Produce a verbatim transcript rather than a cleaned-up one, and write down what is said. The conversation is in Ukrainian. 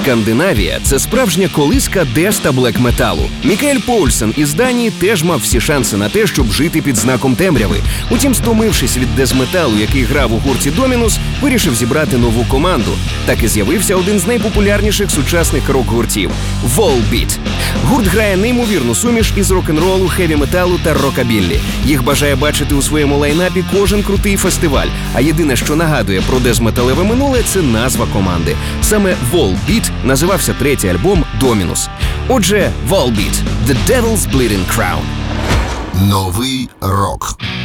Скандинавія – це справжня колиска дес та блек-металу. Мікаель Поульсен із Данії теж мав всі шанси на те, щоб жити під знаком темряви. Утім, стомившись від дез-металу, який грав у гурті Домінус, вирішив зібрати нову команду. Так і з'явився один з найпопулярніших сучасних рок-гуртів – Volbeat. Гурт грає неймовірну суміш із рок-н-ролу, хеві-металу та рокабіллі. Їх бажає бачити у своєму лайнапі кожен крутий фестиваль. А єдине, що нагадує про дез-металеве минуле – це назва команди. Саме Volbeat називався третій альбом Домінус. Отже, Volbeat – The Devil's Bleeding Crown. Новий рок.